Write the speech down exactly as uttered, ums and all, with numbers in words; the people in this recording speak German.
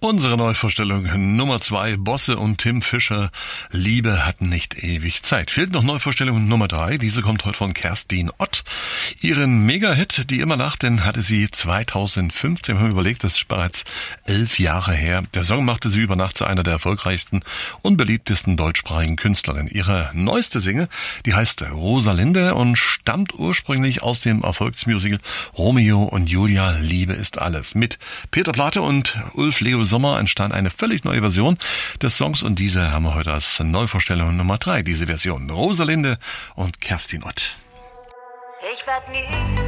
Unsere Neuvorstellung Nummer zwei, Bosse und Tim Fischer, Liebe hat nicht ewig Zeit. Fehlt noch Neuvorstellung Nummer drei, diese kommt heute von Kerstin Ott. Ihren Mega-Hit, Die immer lacht, den hatte sie zweitausendfünfzehn, wir haben überlegt, das ist bereits elf Jahre her. Der Song machte sie über Nacht zu einer der erfolgreichsten und beliebtesten deutschsprachigen Künstlerinnen. Ihre neueste Single, die heißt Rosalinde und stammt ursprünglich aus dem Erfolgsmusical Romeo und Julia, Liebe ist alles. Mit Peter Plate und Ulf Leo Sommer entstand eine völlig neue Version des Songs und diese haben wir heute als Neuvorstellung Nummer drei, diese Version. Rosalinde und Kerstin Ott. Ich werd nie